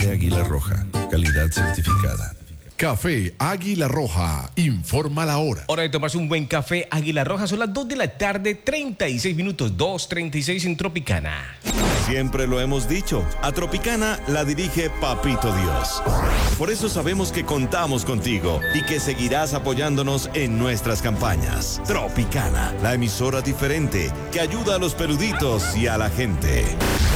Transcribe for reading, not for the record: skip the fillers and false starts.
Café Águila Roja, calidad certificada. Café Águila Roja, informa la hora. Hora de tomarse un buen café Águila Roja, son las 2 de la tarde, 36 minutos, 2:36 en Tropicana. Siempre lo hemos dicho, a Tropicana la dirige Papito Dios. Por eso sabemos que contamos contigo y que seguirás apoyándonos en nuestras campañas. Tropicana, la emisora diferente que ayuda a los peluditos y a la gente.